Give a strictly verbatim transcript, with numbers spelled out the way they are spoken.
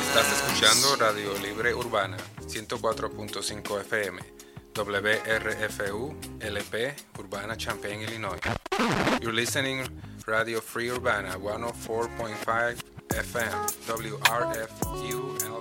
Estás escuchando Radio Libre Urbana, ciento cuatro punto cinco F M, W R F U, L P, Urbana, Champaign, Illinois. You're listening Radio Free Urbana, one oh four point five F M, W R F U L